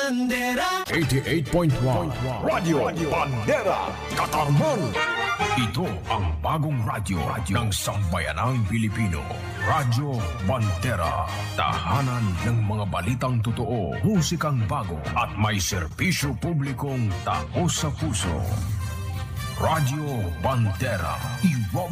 Bandera 88.1 Radio Bandera Katarman. Ito ang bagong radyo ng sambayanang Pilipino. Radyo Bandera. Tahanan ng mga balitang totoo, musikang bago at may serbisyo publikong taos sa puso. Radyo Bandera.